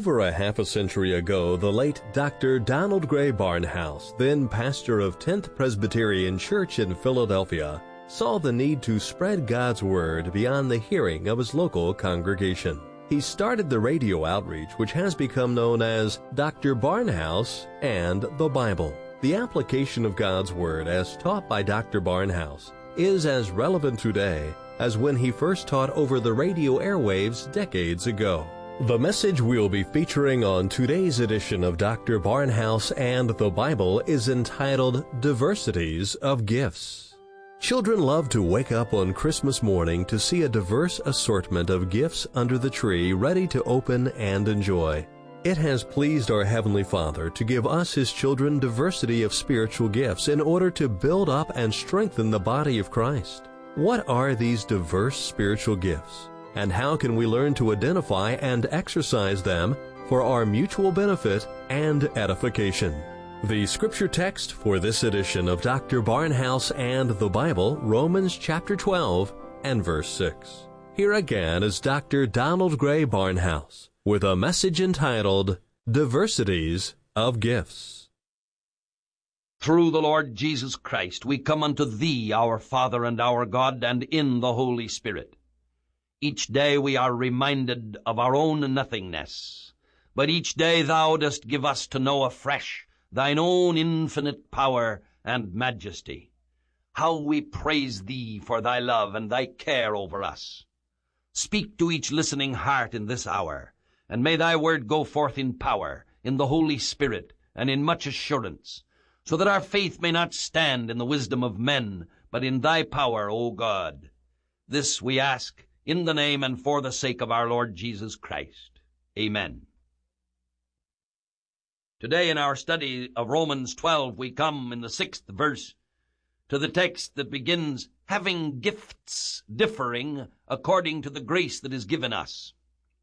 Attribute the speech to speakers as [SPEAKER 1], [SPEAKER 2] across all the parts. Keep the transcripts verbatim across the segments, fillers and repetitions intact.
[SPEAKER 1] Over a half a century ago, the late Doctor Donald Gray Barnhouse, then pastor of tenth Presbyterian Church in Philadelphia, saw the need to spread God's Word beyond the hearing of his local congregation. He started the radio outreach which has become known as Doctor Barnhouse and the Bible. The application of God's Word as taught by Doctor Barnhouse is as relevant today as when he first taught over the radio airwaves decades ago. The message we'll be featuring on today's edition of Doctor Barnhouse and the Bible is entitled Diversities of Gifts. Children love to wake up on Christmas morning to see a diverse assortment of gifts under the tree ready to open and enjoy. It has pleased our Heavenly Father to give us, His children, diversity of spiritual gifts in order to build up and strengthen the body of Christ. What are these diverse spiritual gifts? And how can we learn to identify and exercise them for our mutual benefit and edification? The scripture text for this edition of Doctor Barnhouse and the Bible, Romans chapter twelve and verse six. Here again is Doctor Donald Gray Barnhouse with a message entitled Diversities of Gifts.
[SPEAKER 2] Through the Lord Jesus Christ, we come unto Thee, our Father and our God, and in the Holy Spirit. Each day we are reminded of our own nothingness, but each day Thou dost give us to know afresh Thine own infinite power and majesty. How we praise Thee for Thy love and Thy care over us. Speak to each listening heart in this hour, and may Thy word go forth in power, in the Holy Spirit, and in much assurance, so that our faith may not stand in the wisdom of men, but in Thy power, O God. This we ask in the name and for the sake of our Lord Jesus Christ. Amen. Today in our study of Romans twelve, we come in the sixth verse to the text that begins, having gifts differing according to the grace that is given us.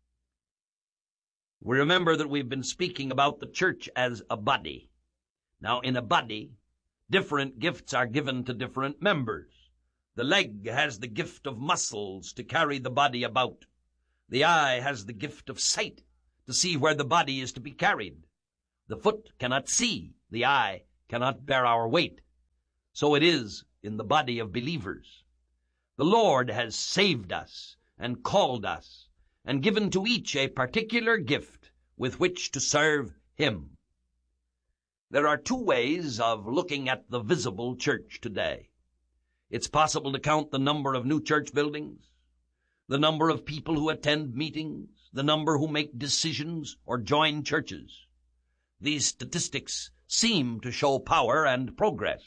[SPEAKER 2] We remember that we've been speaking about the church as a body. Now, in a body, different gifts are given to different members. The leg has the gift of muscles to carry the body about. The eye has the gift of sight to see where the body is to be carried. The foot cannot see. The eye cannot bear our weight. So it is in the body of believers. The Lord has saved us and called us and given to each a particular gift with which to serve Him. There are two ways of looking at the visible church today. It's possible to count the number of new church buildings, the number of people who attend meetings, the number who make decisions or join churches. These statistics seem to show power and progress.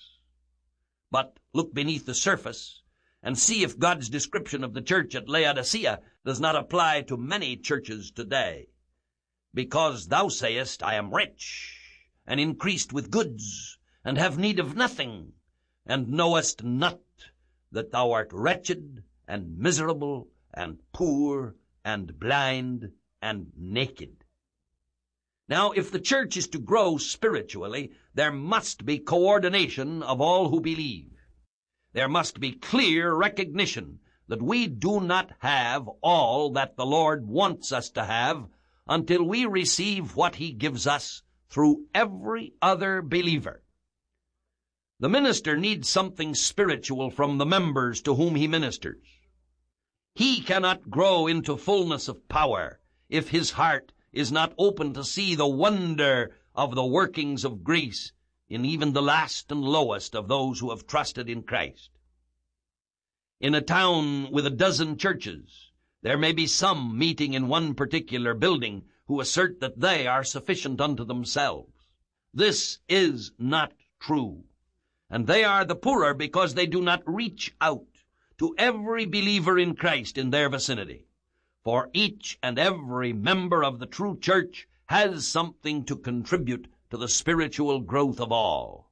[SPEAKER 2] But look beneath the surface and see if God's description of the church at Laodicea does not apply to many churches today. Because thou sayest, I am rich, and increased with goods, and have need of nothing, and knowest not that thou art wretched, and miserable, and poor, and blind, and naked. Now, if the church is to grow spiritually, there must be coordination of all who believe. There must be clear recognition that we do not have all that the Lord wants us to have until we receive what He gives us through every other believer. The minister needs something spiritual from the members to whom he ministers. He cannot grow into fullness of power if his heart is not open to see the wonder of the workings of grace in even the last and lowest of those who have trusted in Christ. In a town with a dozen churches, there may be some meeting in one particular building who assert that they are sufficient unto themselves. This is not true, and they are the poorer because they do not reach out to every believer in Christ in their vicinity. For each and every member of the true church has something to contribute to the spiritual growth of all.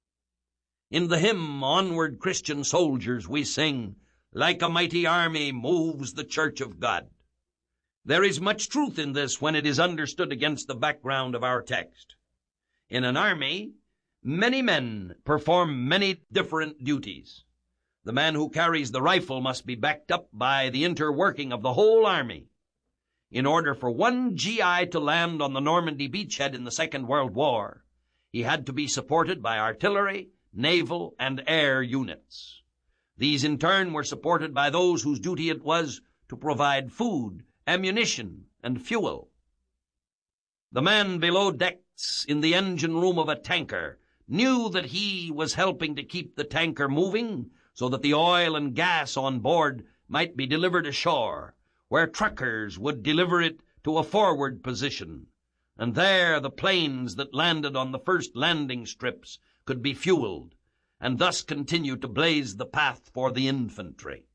[SPEAKER 2] In the hymn, Onward Christian Soldiers, we sing, like a mighty army moves the church of God. There is much truth in this when it is understood against the background of our text. In an army, many men perform many different duties. The man who carries the rifle must be backed up by the interworking of the whole army. in order for one G I to land on the Normandy beachhead in the Second World War, he had to be supported by artillery, naval, and air units. These in turn were supported by those whose duty it was to provide food, ammunition, and fuel. The man below decks in the engine room of a tanker knew that he was helping to keep the tanker moving so that the oil and gas on board might be delivered ashore, where truckers would deliver it to a forward position, and there the planes that landed on the first landing strips could be fueled, and thus continue to blaze the path for the infantry.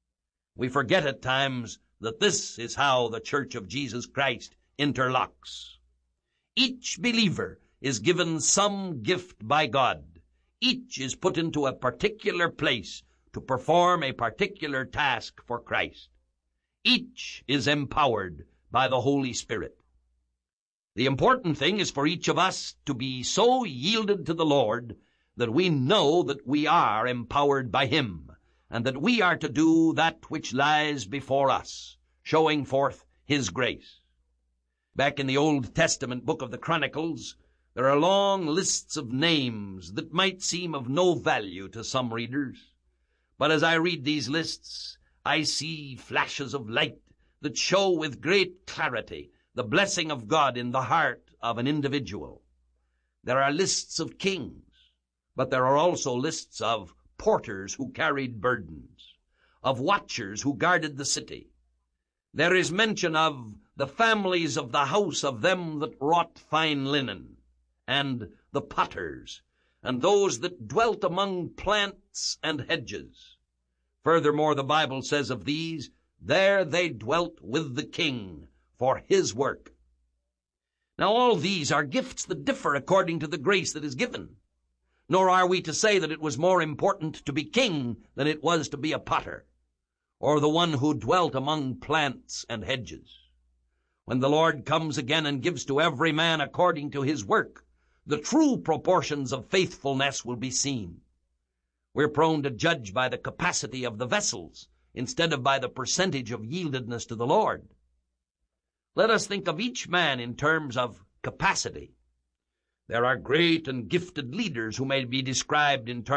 [SPEAKER 2] We forget at times that this is how the Church of Jesus Christ interlocks. Each believer is given some gift by God. Each is put into a particular place to perform a particular task for Christ. Each is empowered by the Holy Spirit. The important thing is for each of us to be so yielded to the Lord that we know that we are empowered by Him, and that we are to do that which lies before us, showing forth His grace. Back in the Old Testament book of the Chronicles, there are long lists of names that might seem of no value to some readers. But as I read these lists, I see flashes of light that show with great clarity the blessing of God in the heart of an individual. There are lists of kings, but there are also lists of porters who carried burdens, of watchers who guarded the city. There is mention of the families of the house of them that wrought fine linen, and the potters, and those that dwelt among plants and hedges. Furthermore, the Bible says of these, there they dwelt with the king for his work. Now all these are gifts that differ according to the grace that is given. Nor are we to say that it was more important to be king than it was to be a potter, or the one who dwelt among plants and hedges. When the Lord comes again and gives to every man according to his work, the true proportions of faithfulness will be seen. We're prone to judge by the capacity of the vessels instead of by the percentage of yieldedness to the Lord. Let us think of each man in terms of capacity. There are great and gifted leaders who may be described in terms